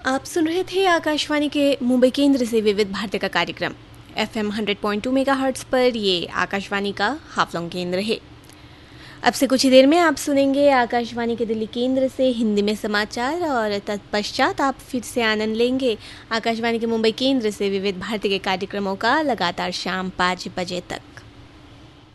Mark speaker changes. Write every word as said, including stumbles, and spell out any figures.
Speaker 1: आप सुन रहे थे आकाशवाणी के मुंबई केंद्र से विविध भारती का कार्यक्रम F am hundred point two mega hertz पर। ये आकाशवाणी का हाफलॉन्ग केंद्र है। अब से कुछ ही देर में आप सुनेंगे आकाशवाणी के दिल्ली केंद्र से हिंदी में समाचार और तत्पश्चात आप फिर से आनंद लेंगे आकाशवाणी के मुंबई केंद्र से विविध भारती के कार्यक्रमों का लगातार शाम पाँच बजे तक।